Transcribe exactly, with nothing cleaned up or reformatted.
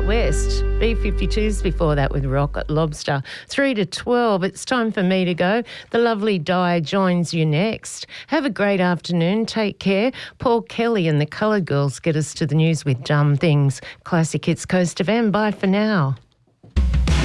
West. B fifty-twos before that with Rocket Lobster. three to twelve, it's time for me to go. The lovely Di joins you next. Have a great afternoon. Take care. Paul Kelly and the Coloured Girls get us to the news with Dumb Things. Classic Hits Coast of M. Bye for now.